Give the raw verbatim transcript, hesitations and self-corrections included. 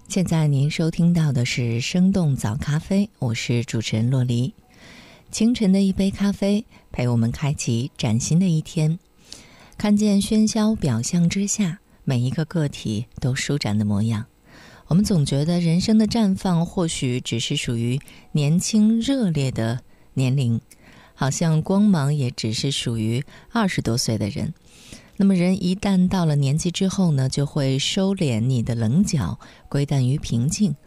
现在您收听到的是生动早咖啡，我是主持人洛黎。清晨的一杯咖啡，陪我们开启崭新的一天。看见喧嚣表象之下，每一个个体都舒展的模样。我们总觉得人生的绽放或许只是属于年轻热烈的年龄，好像光芒也只是属于二十多岁的人。那么人一旦到了年纪之后呢，就会收敛你的棱角，归淡于平静，